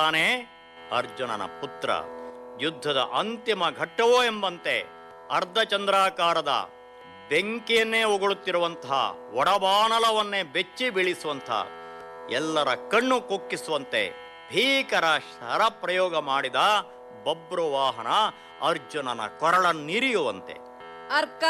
ತಾನೇ ಅರ್ಜುನನ ಪುತ್ರ. ಯುದ್ಧದ ಅಂತಿಮ ಘಟ್ಟವೋ ಎಂಬಂತೆ ಅರ್ಧಚಂದ್ರಾಕಾರದ ಬೆಂಕಿಯನ್ನೇ ಉಗುಳುತ್ತಿರುವಂತಹ ಒಡಬಾನಲವನ್ನೇ ಬೆಚ್ಚಿ ಬೀಳಿಸುವಂತಹ, ಎಲ್ಲರ ಕಣ್ಣು ಕುಕ್ಕಿಸುವಂತೆ ಭೀಕರ ಶರಪ್ರಯೋಗ ಮಾಡಿದ ಬಬ್ರುವಾಹನ ಅರ್ಜುನನ ಕೊರಳನ್ನಿರಿಯುವಂತೆ. ಅರ್ಕ